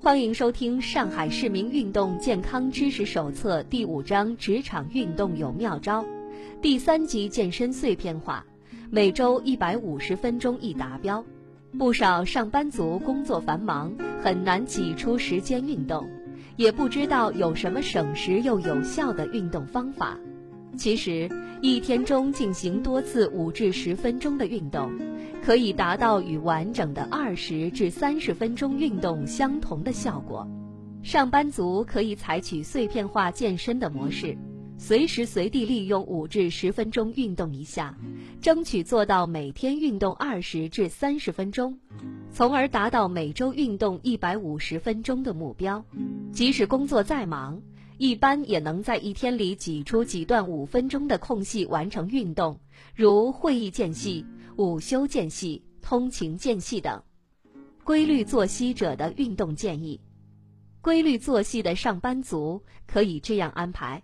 欢迎收听上海市民运动健康知识手册第5章职场运动有妙招，第3集健身碎片化，每周150分钟一达标。不少上班族工作繁忙，很难挤出时间运动，也不知道有什么省时又有效的运动方法。其实，一天中进行多次5至10分钟的运动，可以达到与完整的20至30分钟运动相同的效果。上班族可以采取碎片化健身的模式，随时随地利用5至10分钟运动一下，争取做到每天运动20至30分钟，从而达到每周运动150分钟的目标。即使工作再忙，一般也能在一天里挤出几段5分钟的空隙完成运动，如会议间隙、午休间隙、通勤间隙等。规律作息者的运动建议。规律作息的上班族可以这样安排：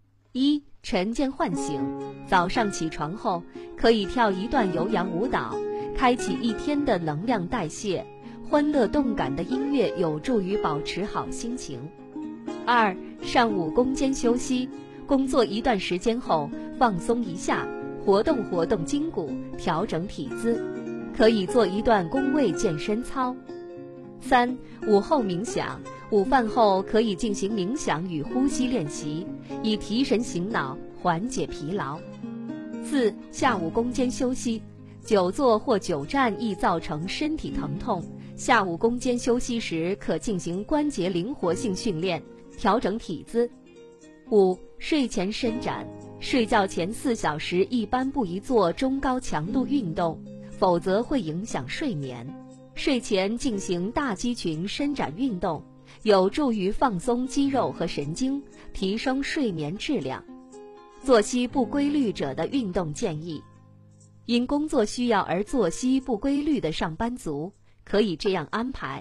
1. 晨间唤醒，早上起床后可以跳一段有氧舞蹈，开启一天的能量代谢，欢乐动感的音乐有助于保持好心情。2. 上午攻坚休息，工作一段时间后放松一下，活动活动筋骨，调整体姿，可以做一段弓位健身操。3. 午后冥想，午饭后可以进行冥想与呼吸练习，以提神醒脑，缓解疲劳。4. 下午攻坚休息，久坐或久站易造成身体疼痛，下午攻坚休息时可进行关节灵活性训练，调整体姿。5. 睡前伸展，睡觉前4小时一般不宜做中高强度运动，否则会影响睡眠。睡前进行大肌群伸展运动，有助于放松肌肉和神经，提升睡眠质量。作息不规律者的运动建议。因工作需要而作息不规律的上班族，可以这样安排：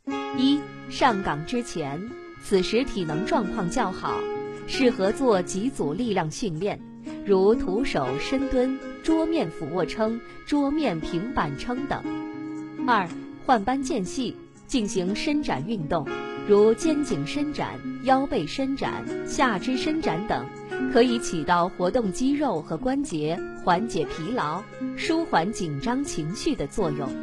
1. 上岗之前，此时体能状况较好，适合做几组力量训练，如徒手深蹲、桌面俯卧撑、桌面平板撑等。 2. 换班间隙，进行伸展运动，如肩颈伸展、腰背伸展、下肢伸展等，可以起到活动肌肉和关节，缓解疲劳，舒缓紧张情绪的作用。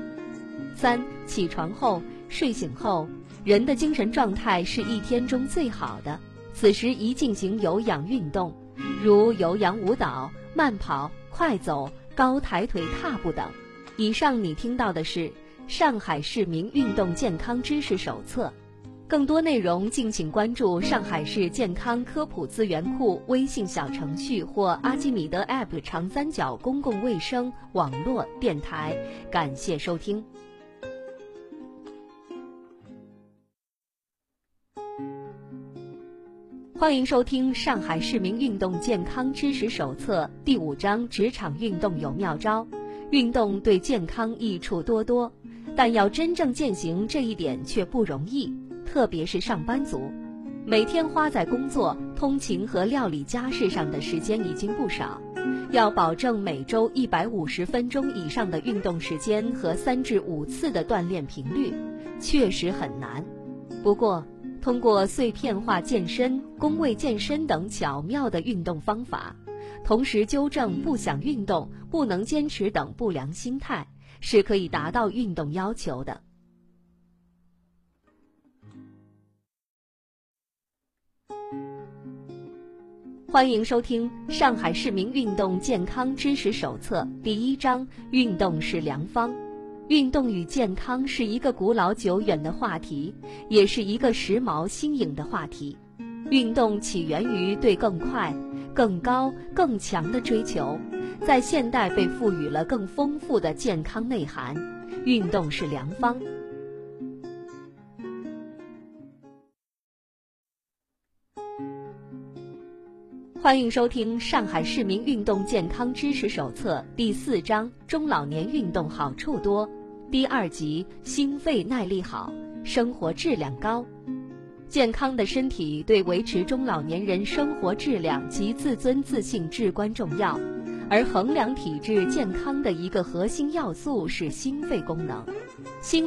3. 起床后、睡醒后，人的精神状态是一天中最好的，此时宜进行有氧运动，如有氧舞蹈、慢跑、快走、高抬腿踏步等。以上你听到的是上海市民运动健康知识手册，更多内容敬请关注上海市健康科普资源库微信小程序或阿基米德 App 长三角公共卫生网络电台。感谢收听。欢迎收听上海市民运动健康知识手册第5章职场运动有妙招。运动对健康益处多多，但要真正践行这一点却不容易，特别是上班族，每天花在工作、通勤和料理家事上的时间已经不少，要保证每周150分钟以上的运动时间和3至5次的锻炼频率，确实很难。不过，通过碎片化健身、弓位健身等巧妙的运动方法，同时纠正不想运动、不能坚持等不良心态，是可以达到运动要求的。欢迎收听上海市民运动健康知识手册第1章运动是良方。运动与健康是一个古老久远的话题，也是一个时髦新颖的话题。运动起源于对更快、更高、更强的追求，在现代被赋予了更丰富的健康内涵。运动是良方。欢迎收听上海市民运动健康知识手册第4章中老年运动好处多，第2集心肺耐力好，生活质量高。健康的身体对维持中老年人生活质量及自尊自信至关重要，而衡量体质健康的一个核心要素是心肺功能。心